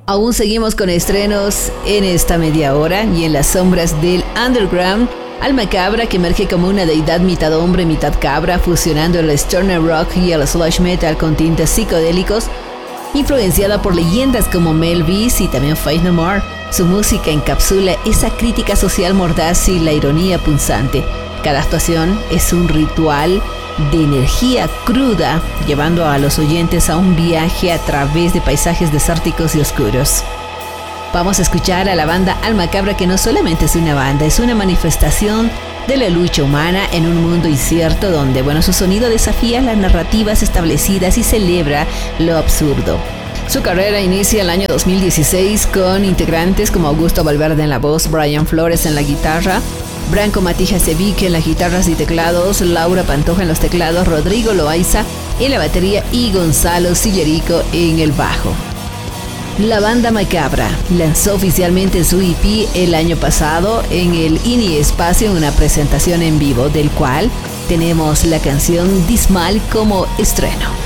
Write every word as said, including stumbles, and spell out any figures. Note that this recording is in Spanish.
Aún seguimos con estrenos en esta media hora y en las sombras del underground, Alma Cabra, que emerge como una deidad mitad hombre, mitad cabra, fusionando el stoner rock y el thrash metal con tintes psicodélicos, influenciada por leyendas como Mel B y también Faith No More. Su música encapsula esa crítica social mordaz y la ironía punzante. Cada actuación es un ritual de energía cruda, llevando a los oyentes a un viaje a través de paisajes desérticos y oscuros. Vamos a escuchar a la banda Alma Cabra, que no solamente es una banda, es una manifestación de la lucha humana en un mundo incierto donde, bueno, su sonido desafía las narrativas establecidas y celebra lo absurdo. Su carrera inicia el año dos mil dieciséis con integrantes como Augusto Valverde en la voz, Brian Flores en la guitarra, Branco Matija Ceviche en las guitarras y teclados, Laura Pantoja en los teclados, Rodrigo Loaiza en la batería y Gonzalo Sillerico en el bajo. La banda Macabra lanzó oficialmente su E P el año pasado en el INI Espacio en una presentación en vivo, del cual tenemos la canción Dismal como estreno.